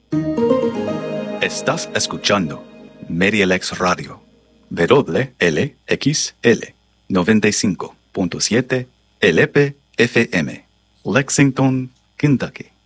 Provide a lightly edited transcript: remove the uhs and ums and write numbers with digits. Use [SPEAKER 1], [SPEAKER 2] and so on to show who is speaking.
[SPEAKER 1] Estás escuchando MediaLex Radio, WLXL 95.7 LP FM, Lexington, Kentucky.